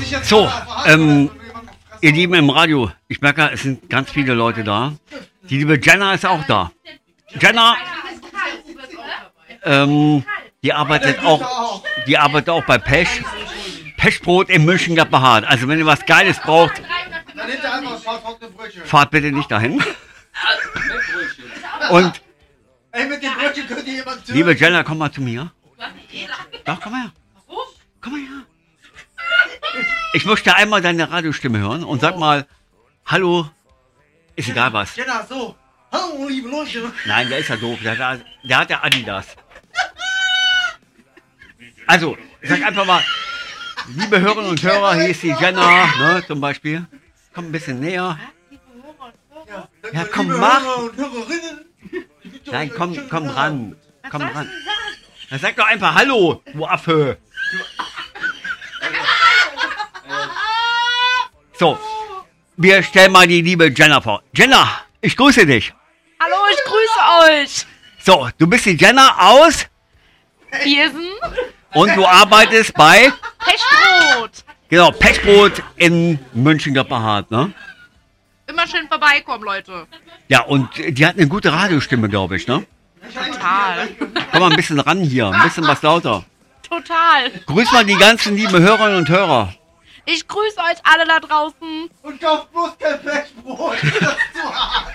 So, ihr Lieben im Radio, ich merke, es sind ganz viele Leute da. Die liebe Jenna ist auch da. Jenna, die arbeitet auch bei Pech. Pechbrot in München-Gladbach. Also wenn ihr was Geiles braucht, fahrt bitte nicht dahin. Und liebe Jenna, komm mal zu mir. Doch, komm mal her. Komm mal her. Ich möchte einmal deine Radiostimme hören und sag mal, hallo, ist egal was. Jenna, so. Hallo, liebe Leute. Nein, der ist ja doof, der hat ja Adidas. Also, sag einfach mal, liebe Hörerinnen und Hörer, hier ist die Jenna, ne, zum Beispiel. Komm ein bisschen näher. Ja, komm, mach. Nein, komm ran. Komm ran. Dann sag doch einfach Hallo, du Affe. So, wir stellen mal die liebe Jenna vor. Jenna, ich grüße dich. Hallo, ich grüße euch. So, du bist die Jenna aus Viersen. Und du arbeitest bei Pechbrot. Genau, Pechbrot in München-Gladbach, ne? Immer schön vorbeikommen, Leute. Ja, und die hat eine gute Radiostimme, glaube ich, ne? Total. Komm mal ein bisschen ran hier, ein bisschen was lauter. Total. Grüß mal die ganzen lieben Hörerinnen und Hörer. Ich grüße euch alle da draußen. Und kauft bloß kein Pechbrot.